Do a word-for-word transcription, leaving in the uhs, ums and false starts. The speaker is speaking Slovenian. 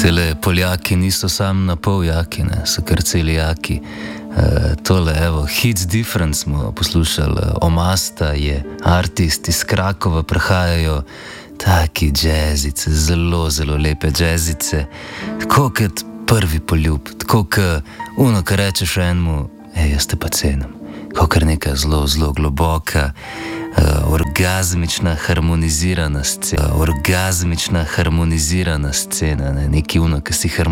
tele Poljaki niso sam na pol jaki, ne, so kar celi jaki. Uh, tole, evo, Hits Different smo poslušali, Omasta je artist iz Krakova, prihajajo taki džezice, zelo, zelo lepe džezice, tako kot prvi poljub, tako kot uno, kar rečeš enemu, ej, jaz te pa cenim, tako kar neka zelo, zelo globoka, uh, orgazmična, harmonizirana scena, uh, orgazmična, harmonizirana scena, ne, neki uno, ki si harmonizirana.